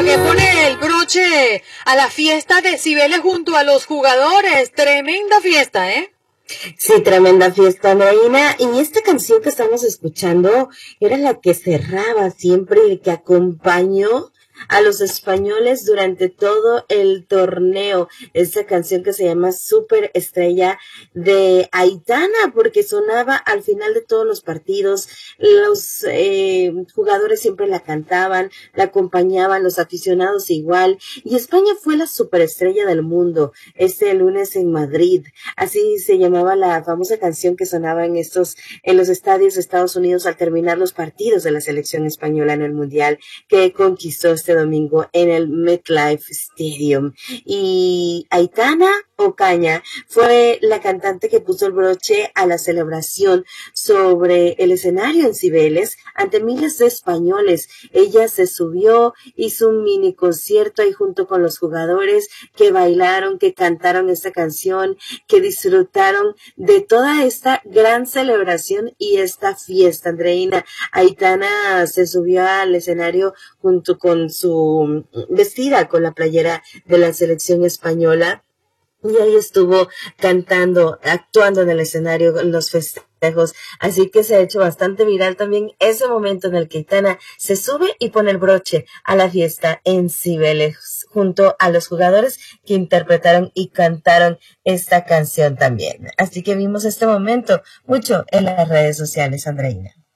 que pone el broche a la fiesta de Cibeles junto a los jugadores. Tremenda fiesta, ¿eh? Sí, tremenda fiesta, Andreina. Y esta canción que estamos escuchando era la que cerraba siempre y que acompañó a los españoles durante todo el torneo. Esa canción que se llama Super Estrella de Aitana, porque sonaba al final de todos los partidos. Los jugadores siempre la cantaban, la acompañaban, los aficionados igual. Y España fue la superestrella del mundo este lunes en Madrid. Así se llamaba la famosa canción que sonaba en los estadios de Estados Unidos al terminar los partidos de la selección española en el Mundial que conquistó este domingo en el MetLife Stadium. Y Aitana Ocaña fue la cantante que puso el broche a la celebración sobre el escenario en Cibeles ante miles de españoles. Ella se subió, hizo un mini concierto ahí junto con los jugadores que bailaron, que cantaron esta canción, que disfrutaron de toda esta gran celebración y esta fiesta, Andreina. Aitana se subió al escenario junto con su vestida con la playera de la selección española. Y ahí estuvo cantando, actuando en el escenario en los festejos. Así que se ha hecho bastante viral también ese momento en el que Aitana se sube y pone el broche a la fiesta en Cibeles junto a los jugadores que interpretaron y cantaron esta canción también. Así que vimos este momento mucho en las redes sociales, Andreina.